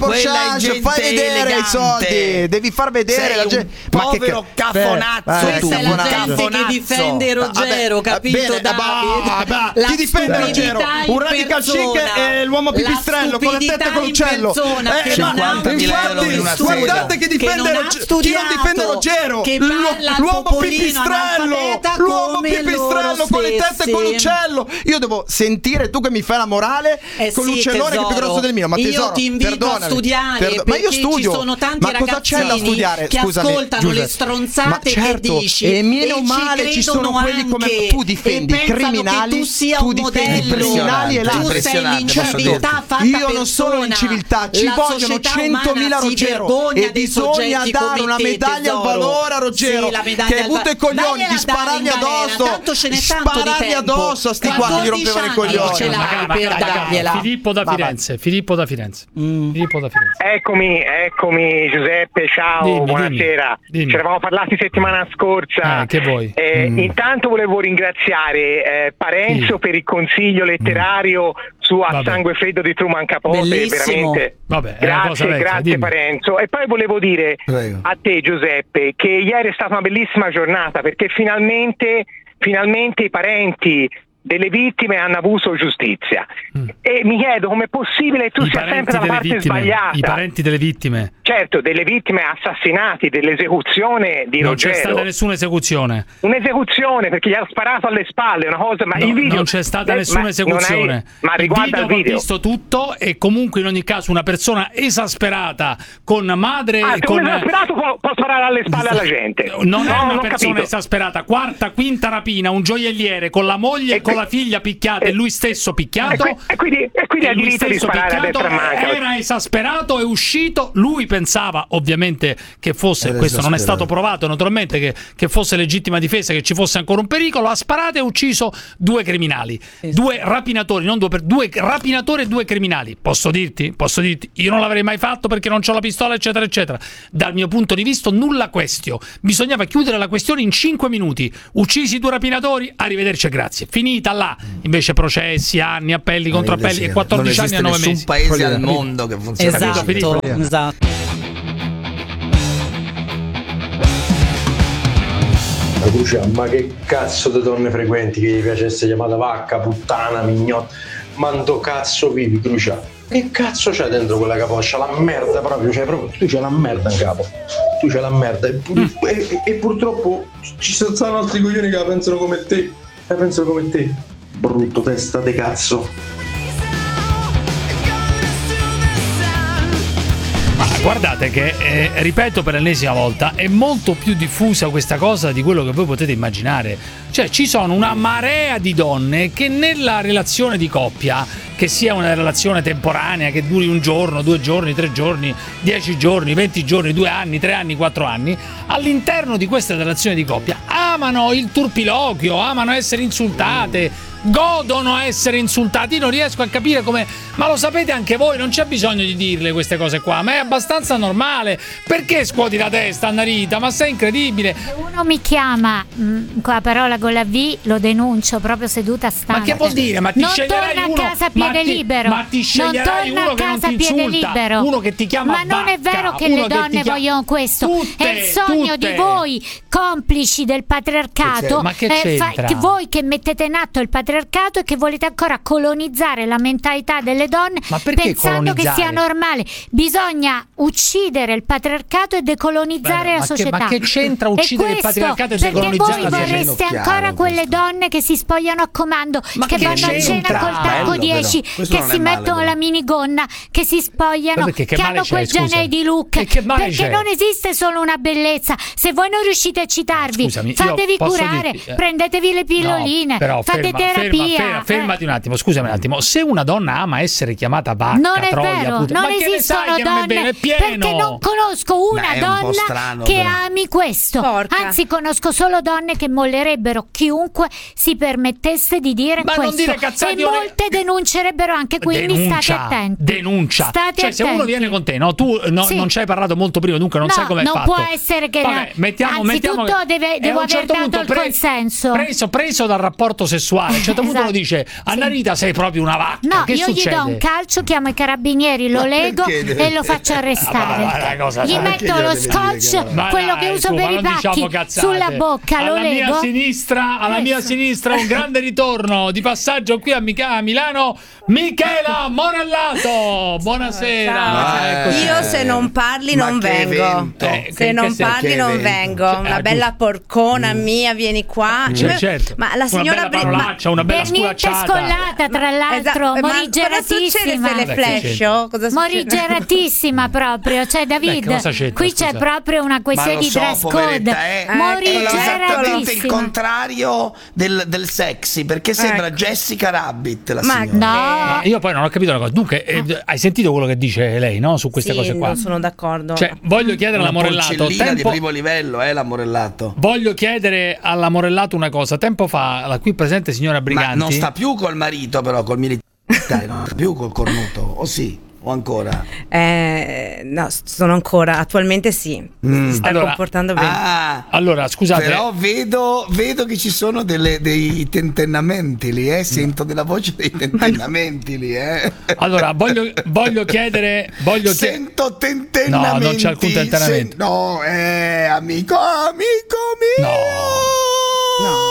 Porsche, fai vedere i soldi, devi far vedere la gente. Ma che cafonazzo, questa è la gente che difende Ruggero, capito? Chi difende Ruggero? Un radical chic e l'uomo pipistrello con la testa con l'uccello. 50.000 euro in una sera. Guardate che difende chi non difende Ruggero, l'uomo pipistrello con le teste e con l'uccello. Io devo sentire tu che mi fai la morale con l'uccellone che è più grosso del mio. Ma io ti invito a studiare, ma io studio. Ci sono tanti ma cosa c'è da studiare? Che ascoltano le stronzate che dici, e meno male ci sono quelli come tu difendi i criminali, tu difendi i criminali e tu sei l'inciviltà fatta persona. Io non sono l'inciviltà, ci vogliono 100.000 Ruggero e bisogna dare una medaglia al valore a Ruggero che hai avuto i coglioni di sparargli addosso, sparargli addosso a sti qua che gli rompevano i coglioni. Filippo da Firenze. Eccomi Giuseppe, ciao, buonasera. Dimmi. Ci eravamo parlati settimana scorsa. Che vuoi? Intanto volevo ringraziare Parenzo per il consiglio letterario su A sangue freddo di Truman Capote. Bellissimo. Veramente. Vabbè, è una cosa vecchia, grazie dimmi. Parenzo. E poi volevo dire a te Giuseppe che ieri è stata una bellissima giornata perché finalmente i parenti delle vittime hanno avuto giustizia e mi chiedo com'è possibile che tu sia sempre dalla parte sbagliata. I parenti delle vittime, certo, delle vittime assassinati, dell'esecuzione di non Ruggero. c'è stata nessuna esecuzione. Un'esecuzione perché gli ha sparato alle spalle, una cosa, ma il video non c'è stata nessuna esecuzione. Ma riguarda il video, ho visto tutto e comunque in ogni caso una persona esasperata con madre con esasperato può sparare alle spalle alla gente. Non è una persona capito. Esasperata. Quarta, quinta rapina, un gioielliere con la moglie e con la figlia picchiata e lui stesso picchiato. E quindi ha diritto di sparare a destra e manca. Era esasperato, è uscito. Lui pensava ovviamente che fosse, questo non è stato provato naturalmente, che fosse legittima difesa, che ci fosse ancora un pericolo. Ha sparato e ha ucciso due criminali, due rapinatori, non due rapinatori e due criminali. Posso dirti, io non l'avrei mai fatto perché non c'ho la pistola, eccetera eccetera. Dal mio punto di vista nulla questio. Bisognava chiudere la questione in 5 minuti. Uccisi due rapinatori, arrivederci e grazie. Finita là. Invece processi, anni, appelli, contrappelli e 14 anni e 9 mesi. Non esiste nessun paese al mondo che funziona così. Esatto. Crucia, ma che cazzo di donne frequenti che gli piace essere chiamata vacca, puttana, mignotta? Mando cazzo vivi, Crucia? Che cazzo c'è dentro quella capoccia? La merda proprio, tu c'hai la merda in capo. Tu c'hai la merda. E purtroppo ci sono altri coglioni che la pensano come te. Brutto testa de cazzo. Guardate che, ripeto per l'ennesima volta, è molto più diffusa questa cosa di quello che voi potete immaginare. Cioè ci sono una marea di donne che nella relazione di coppia, che sia una relazione temporanea, che duri un giorno, 2 giorni, 3 giorni, 10 giorni, 20 giorni, 2 anni, 3 anni, 4 anni, all'interno di questa relazione di coppia amano il turpiloquio, amano essere insultate, godono a essere insultati. Io non riesco a capire come, ma lo sapete anche voi, non c'è bisogno di dirle queste cose qua, ma è abbastanza normale. Perché scuoti la testa, Annarita? Ma sei incredibile. Se uno mi chiama con la parola con la V, lo denuncio proprio seduta stante. Ma che vuol dire? Ma ti non sceglierai torna uno a casa a piede libero. Ma ti sceglierai non torna uno che a non casa ti a piede insulta, libero. uno che ti chiama ma non è vacca, vero che le donne vogliono questo. È il sogno di voi complici del patriarcato. Ma che c'entra? Voi che mettete in atto il patriarcato e che volete ancora colonizzare la mentalità delle donne pensando che sia normale. Bisogna uccidere il patriarcato e decolonizzare la società. Ma che c'entra uccidere il patriarcato e decolonizzare la società? Perché voi vorreste ancora quelle donne che si spogliano a comando, che vanno a cena col tacco 10, che si mettono la minigonna, che si spogliano, che hanno quel genere di look. Perché non esiste solo una bellezza. Se voi non riuscite a citarvi, fatevi curare, prendetevi le pilloline, fate terapia. Fermati un attimo, scusami un attimo. Se una donna ama essere chiamata vacca, non è troia, vero, puttana, non esistono donne, perché non conosco una donna che ami questo. Anzi, conosco solo donne che mollerebbero chiunque si permettesse di dire questo. Non dire cazzate, e molte denuncererebbero anche, quindi state attenti. Denuncia. Cioè, se uno viene con te, tu non ci hai parlato molto prima, dunque non sai come è fatto. Non può essere che anzitutto devo aver dato il consenso. Preso dal rapporto sessuale, certo punto lo dice: Annarita, sei proprio una vacca. No, che io succede? gli do un calcio, chiamo i carabinieri, lo lego e lo faccio arrestare. Gli metto lo scotch, quello che uso per i pacchi, sulla bocca, lo lego. Alla mia sinistra un grande ritorno di passaggio qui a Milano, Michela Morellato. Buonasera. Io se non parli non vengo. Se non parli non vengo. Una bella porcona mia, vieni qua. Certo. Ma la signora Brigante, una bella sculacciata. Scollata, tra l'altro, morigeratissima. Le flash? Morigeratissima proprio, cioè David, qui c'è proprio una questione di dress code. Esattamente il contrario del sexy, perché sembra Jessica Rabbit la signora. No, io poi non ho capito una cosa. Dunque, hai sentito quello che dice lei, no? Su queste cose qua. Non sono d'accordo. Cioè, voglio chiedere alla Morellato di primo livello, la Morellato. Voglio chiedere alla Morellato una cosa. Tempo fa la qui presente signora Briganti, ma non sta più col marito, però col militare, non sta più col cornuto, o sì? O ancora? No, sono ancora. Attualmente sì. Si sta comportando bene. Allora, scusate. Però vedo che ci sono dei tentennamenti lì, Sento della voce dei tentennamenti lì, Allora, voglio chiedere. Sento tentennamenti. No, non c'è alcun tentennamento. Amico mio. No.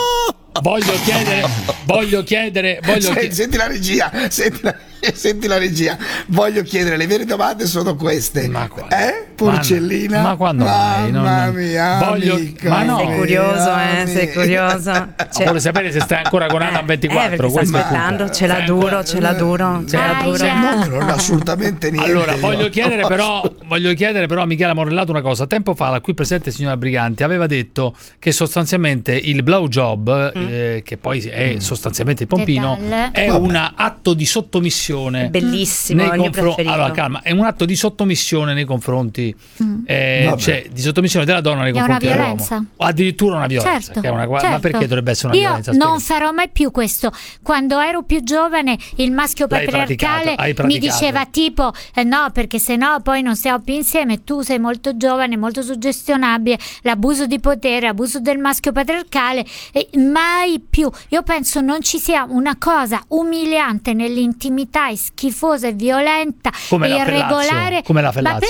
Voglio chiedere. Senti la regia. Senti la regia. Voglio chiedere, le vere domande sono queste. Ma Porcellina? Ma quando mai? Mamma mia, ma no. Sei curioso, sei curioso. Vuole sapere se stai ancora con Adam 24. Sta aspettando, ce l'ha duro. No, non assolutamente niente. Allora, voglio chiedere però a Michela Morellato una cosa. Tempo fa la qui presente signora Briganti aveva detto che sostanzialmente il blowjob, che poi è sostanzialmente il pompino, è un atto di sottomissione. Bellissimo, il mio preferito. Allora, calma, è un atto di sottomissione nei confronti, cioè di sottomissione della donna nei confronti dell'uomo. Addirittura una violenza. Certo, Che è una, certo. Ma perché dovrebbe essere una violenza? Io non farò mai più questo. Quando ero più giovane, il maschio patriarcale mi diceva tipo no, perché sennò poi non stiamo più insieme, tu sei molto giovane, molto suggestionabile, l'abuso di potere, abuso del maschio patriarcale, mai più. Io penso non ci sia una cosa umiliante nell'intimità e schifosa e violenta e irregolare, come la fellazio. Ma